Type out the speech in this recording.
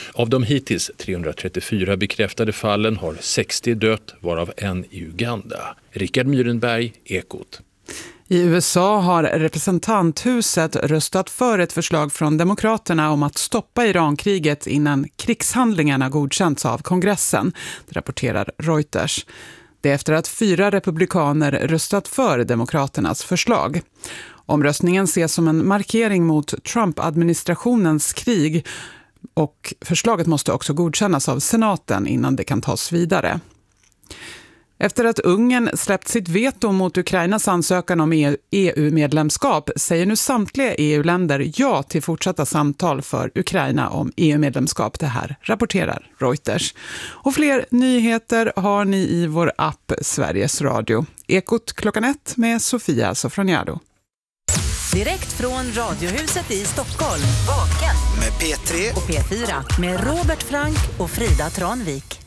Av de hittills 334 bekräftade fallen har 60 dött, varav en i Uganda. Rickard Myrenberg, Ekot. I USA har representanthuset röstat för ett förslag från Demokraterna om att stoppa Irankriget innan krigshandlingarna godkänts av kongressen, det rapporterar Reuters. Det är efter att 4 republikaner röstat för Demokraternas förslag. Omröstningen ses som en markering mot Trump-administrationens krig och förslaget måste också godkännas av senaten innan det kan tas vidare. Efter att Ungern släppt sitt veto mot Ukrainas ansökan om EU-medlemskap säger nu samtliga EU-länder ja till fortsatta samtal för Ukraina om EU-medlemskap. Det här rapporterar Reuters. Och fler nyheter har ni i vår app Sveriges Radio. Ekot 1:00 med Sofia Sofroniado. Direkt från Radiohuset i Stockholm. Vaken med P3 och P4 med Robert Frank och Frida Tranvik.